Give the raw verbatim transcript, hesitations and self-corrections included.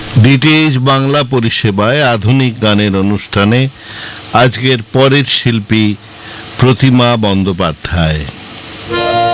DTH Bangla পরিষেবায় আধুনিক গানের অনুষ্ঠানে আজকের পরের শিল্পী প্রতিমা বন্দ্যোপাধ্যায়।